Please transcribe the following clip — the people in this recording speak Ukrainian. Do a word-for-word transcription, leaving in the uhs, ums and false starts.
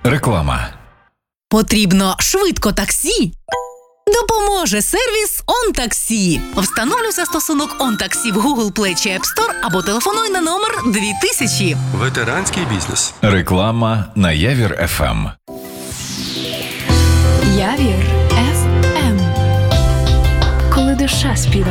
Реклама. Потрібно швидко таксі? Допоможе сервіс «ОнТаксі». Встановлюй застосунок «ОнТаксі» в Google Play чи App Store або телефонуй на номер дві тисячі. Ветеранський бізнес. Реклама на Явір еф ем. Явір еф ем. Коли душа співає.